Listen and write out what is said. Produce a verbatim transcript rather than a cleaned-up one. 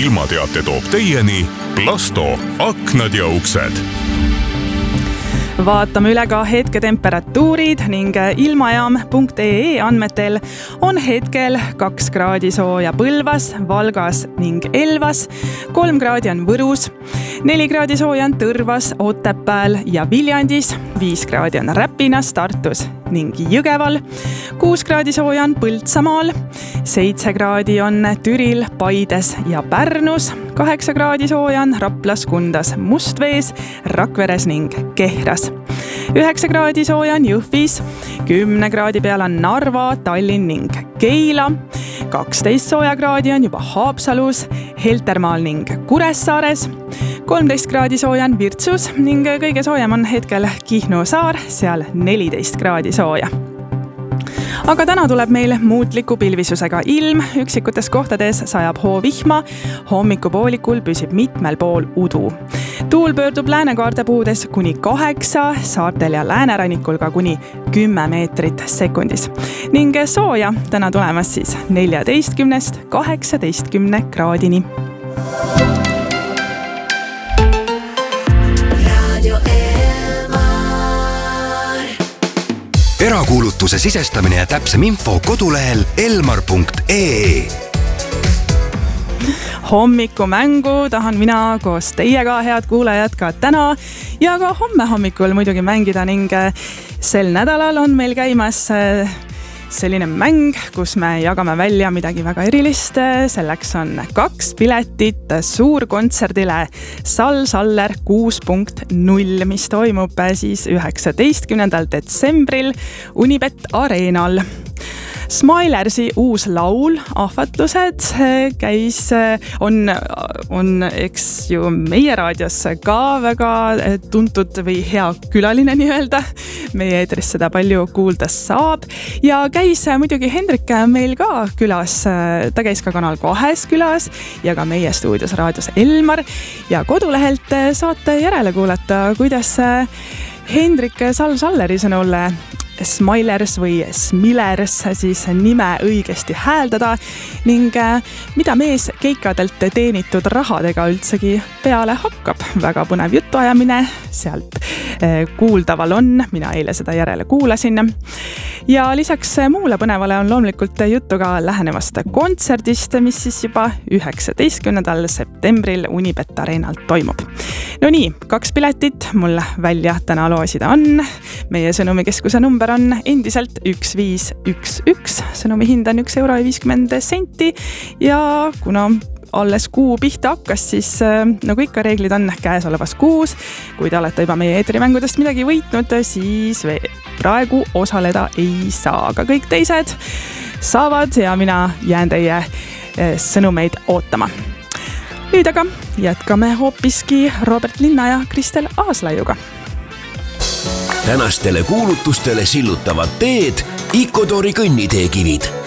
ilmateate toob teieni Plasto aknad ja uksed. Vaatame üle ka hetketemperatuurid ning ilmajaam punkt ee andmetel on hetkel kaks kraadi sooja Põlvas, Valgas ning Elvas, kolm kraadi on Võrus, neli kraadi sooja on Tõrvas, Otepääl ja Viljandis, viis kraadi on Räpinas, Tartus ning Jõgeval, kuus kraadi sooja on Põltsamaal, seitse kraadi on Türil, Paides ja Pärnus, kaheksa kraadi sooja on Raplas, Kundas, Mustvees, Rakveres ning Kehras. üheksa kraadi sooja on Jõhvis, kümne kraadi peal on Narva, Tallinn ning Keila, kaksteist sooja kraadi on juba Haapsalus, Heltermaal ning Kuressaares, kolmteist kraadi sooja on Virtsus ning kõige soojem on hetkel Kihnu saar, seal neliteist kraadi sooja. Aga täna tuleb meil muutliku pilvisusega ilm, üksikutes kohtades sajab hoovihma, hommikupoolikul püsib mitmel pool udu. Tuul pöördub läänekaarte puhudes kuni kaheksa, saartel ja läänerannikul ka kuni kümme meetrit sekundis. Ning sooja täna tulemas siis neljateistkümnest kaheksateistkümne kraadini. Erakuulutuse sisestamine ja täpsem info kodulehel elmar punkt ee. Hommikumängu tahan mina koos teiega, head kuulajad, ka täna ja ka homme hommikul muidugi mängida ning sel nädalal on meil käimas selline mäng, kus me jagame välja midagi väga erilist. Selleks on kaks piletit suurkontserdile Sal Saller kuus punkt null, mis toimub siis üheksateistkümnendal detsembril Unibet Areenal. Smilersi uus laul, Ahvatlused, käis, on, on eks ju meie raadios ka väga tuntud või hea külaline nii-öelda. Meie eetris seda palju kuulda saab ja käis muidugi Hendrik meil ka külas. Ta käis ka Kanal kahes külas ja ka meie stuudios raadios Elmar ja kodulehelt saate järele kuulata, kuidas Hendrik Sal Salleri sõnul Smilers või Smilers siis nime õigesti hääldada ning mida mees keikadelt teenitud rahadega üldsegi peale hakkab. Väga põnev jutuajamine sealt kuuldaval on, mina eile seda järele kuulasin. Ja lisaks muule põnevale on loomulikult juttu ka lähenevast kontserdist, mis siis juba üheksateistkümnendal septembril Unibet Areenalt toimub. No nii, kaks piletit mul välja täna loosida on. Meie sõnumikeskuse number on endiselt üks viis üks üks, sõnumi hind on üks euro ja viiskümmend senti ja kuna alles kuu pihta hakkas, siis nagu ikka reeglid on käesolevas kuus. Kui te olete juba meie eetrimängudest midagi võitnud, siis praegu osaleda ei saa, aga kõik teised saavad ja mina jään teie sõnumeid ootama. Nüüd aga jätkame hoopiski Robert Linna ja Kristel Aaslaiuga. Tänastele kuulutustele sillutavad teed Ikotori kõnniteekivid.